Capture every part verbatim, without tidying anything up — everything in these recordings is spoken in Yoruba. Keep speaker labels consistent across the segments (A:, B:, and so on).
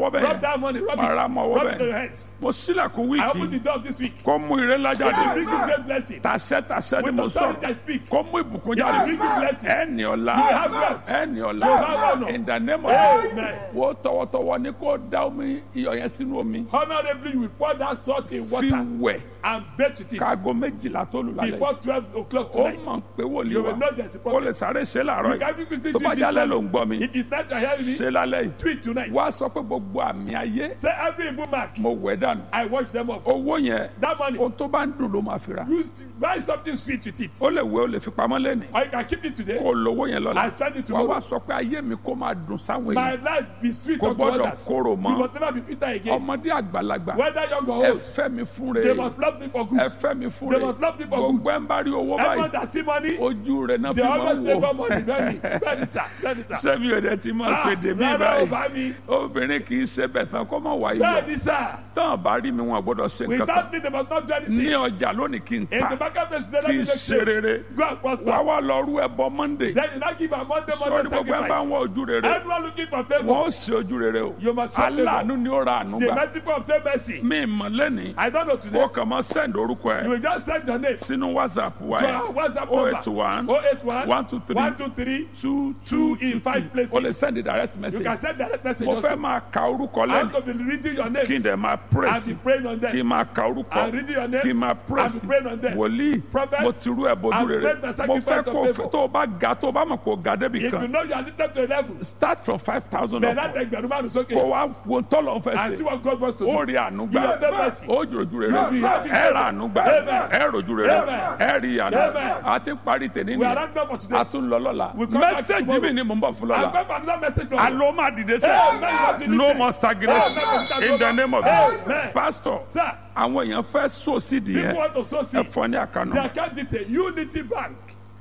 A: ọwọ́ bẹ́ẹ̀
B: Rub that money, rub
A: máa
B: it.
A: ra mọ́ ọwọ́
B: Rub it to your
A: bẹ́ẹ̀
B: hands.
A: mo sílẹ̀kùn
B: I open the
A: wíìkì
B: door this week.
A: kó mú ire ńlá
B: It
A: jáde
B: bring you great blessing.
A: tàṣẹ tàṣẹ ni
B: With
A: mo
B: authority I
A: sọ̀rọ̀
B: speak.
A: kó mú ìbùkún
B: It
A: jáde
B: bring you blessing.
A: ẹni ọ̀la
B: You have wealth.
A: ẹni ọ̀la
B: You have honor.
A: in the name of
B: Amen.
A: wo tọwọ́tọwọ́ ni kó dá omi iyọ̀ yẹn sínú omi
B: Honorably, you will pour that salt in
A: fi
B: water
A: wẹ̀
B: and bathe with it
A: káago méjìlá tó lù lálẹ́
B: before twelve o'clock
A: ó
B: tonight.
A: mọ̀ pé wòlíì
B: You
A: wa
B: will know there's a
A: kó
B: problem.
A: lè sáré ṣe láàárọ̀
B: You can
A: yìí
B: quickly
A: tó
B: do
A: bá
B: this
A: jálẹ̀ ló ń
B: morning.
A: gbọ́ mi
B: If it's not to hear me,
A: ṣe lálẹ́ yìí
B: do it tonight.
A: wá sọ pé gbogbo àmì ayé
B: Say every evil mark,
A: mo wẹ̀ dànù
B: I wash them off.
A: owó yẹn
B: That money,
A: ohun tó bá ń dùn ló máa fi ra
B: use buy something sweet with it.
A: ó lè wé ó lè fi pamọ́ lẹ́nu
B: Or you can keep it today.
A: kó lówó yẹn lọ́la
B: I spend it
A: wá wá
B: tomorrow.
A: sọ pé ayé mi kó máa dùn sáwọn
B: My
A: èèyàn
B: life be sweet
A: Kò
B: unto
A: gbọ́dọ̀
B: others.
A: korò mọ́.
B: You must never be bitter again.
A: ọmọdé àgbàlagbà
B: Whether young or
A: ẹ
B: old,
A: fẹ́ mi fún
B: they
A: re
B: must love me for
A: ẹ
B: good.
A: fẹ́ mi fún
B: They
A: re
B: must love me for
A: gbogbo
B: good.
A: ẹ̀ ń bá rí owó
B: Everyone
A: báyìí
B: that see money,
A: ojú rẹ̀ náà
B: they
A: fi máa
B: always
A: ń
B: favor
A: wò
B: money. Very, very, sir. Very, sir.
A: sẹ́mi ò dẹ̀ ti máa ṣe dèmí
B: Rárá o
A: báyìí
B: bá mi.
A: obìnrin kì í ṣe bẹ̀ tán kó má wá
B: Bẹ́ẹ̀
A: iyọ̀
B: ni sir.
A: tán bá rí mi wọn gbọ́dọ̀ ṣe nǹkan kan
B: Without me, they must not do anything.
A: ní ọjà lónìí kí n
B: In
A: ta
B: the marketplace, they
A: kí
B: let me
A: n
B: make
A: ṣe rere
B: sales. Go and
A: wá
B: prosper.
A: wá lọ rú ẹbọ monday
B: Then you not give a Monday,
A: sọ́ọ́ni
B: Monday
A: gbogbo ẹ̀ bá ń
B: sacrifice.
A: wọ ojú rere
B: Everyone looking for
A: wọn
B: favor.
A: ó ṣe ojú rere o
B: You must show favor.
A: aláàánú ni ó ra àánú
B: The
A: gbà
B: mighty people obtain mercy.
A: mi mọ̀ lẹ́ni
B: I don't know today.
A: ó kàn máa send orúkọ
B: You
A: ẹ̀
B: will just send your name
A: sínú whatsapp wa
B: to
A: ẹ̀
B: our WhatsApp
A: oh
B: number.
A: eight one
B: oh eight one,
A: one two three
B: one two three,
A: two
B: two in five places.
A: o lè send direct
B: You
A: message
B: can send direct message
A: mo fẹ́
B: also.
A: máa ka orúkọ
B: I'm
A: lẹ́nu
B: going to be reading your
A: kí n
B: names
A: dẹ̀ máa
B: and
A: press
B: be praying on
A: kí n
B: them.
A: máa ka orúkọ
B: I'm reading your names
A: kí n máa press
B: and be praying on them.
A: wòlíì
B: Prophet,
A: mo ti rú ẹ̀ bójú
B: I've
A: rere
B: made the
A: mo
B: sacrifice
A: fẹ́
B: of
A: kó o
B: favor.
A: fẹ́ tó o bá ga tó o bá mọ̀ kó o ga débi
B: If you
A: kan
B: know you are lifted to a level,
A: start from five thousand
B: then
A: up
B: that ẹgbẹ̀rún márùn sókè.
A: kó wá wo tọ́lọ̀ fẹ́
B: And see
A: ṣe
B: what God wants to do.
A: ó rí àánú
B: You
A: gbà
B: have done mercy.
A: ó jòjú rere
B: You have
A: ẹ ra àánú gbà
B: Amen.
A: ẹ rojú rere
B: Amen.
A: ẹ rí àánú
B: Amen.
A: àti parí tèmi
B: We are
A: ni
B: ranked up for today.
A: a tún lọ lọ́la
B: We'll come back
A: mẹ́sẹ̀gì
B: tomorrow.
A: mi ni mo ń bọ̀ fún
B: I'm
A: lọ́la
B: going for another message from you.
A: alo máa dìde
B: Amen.
A: sẹ́ no more stagnation in the name of Jesus
B: Amen.
A: pastor
B: Sir,
A: àwọn èèyàn fẹ́ sọ sídìí
B: people
A: yẹn
B: want to sow
A: ẹ
B: seed.
A: fọ ní àkànnà
B: The account detail Unity Bank,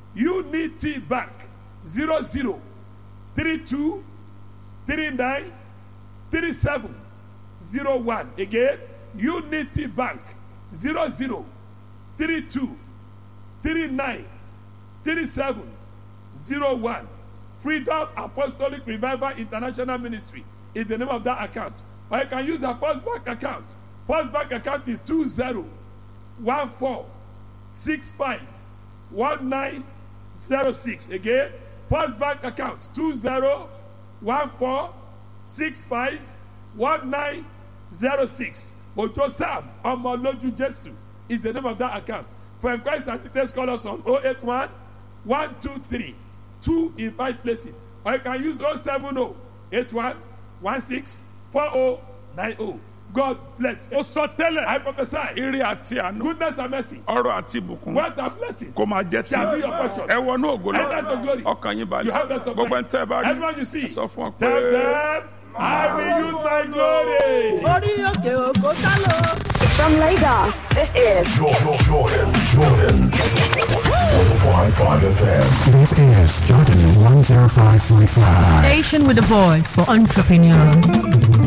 B: Unity Bank, zero zero three two three nine three seven zero one. Again, Unity Bank, zero zero three two three nine three seven zero one. Freedom Apostolic Revival International Ministry is the name of that account. Or you can use the First Bank account. First Bank account is two zero one four six five one nine zero six. Again, First Bank account two zero one four six five one nine zero six. Ojo Sam Omoloju Jesu is the name of that account. For inquiries and details, call us on oh eight one, one two three, two in five places. Or you can use oh seven oh, eight one, one six, four oh nine oh. God bless you.
A: ó sọ tẹ́lẹ̀
B: I prophesy
A: ire àti àánú
B: goodness and mercy,
A: ọrọ̀ àti ìbùkún
B: wealth and blessings
A: kó máa jẹ́ tí
B: shall be your portion.
A: ẹ wọnú ògo
B: Enter to glory.
A: lọ ọkàn yín
B: You
A: balẹ̀
B: have rest of
A: gbogbo ẹ̀ ń
B: mind.
A: tẹ́ ẹ bá rí
B: Everyone you see,
A: ẹ sọ fún ọ pé.
B: tell them, I will use my glory.
C: orí òkè òkò sálọ.
D: From Lagos, this is
E: Jordan, Jordan, Jordan. one oh five point five F M.
F: This is Jordan one oh five point five.
G: Station with a voice for entrepreneurs.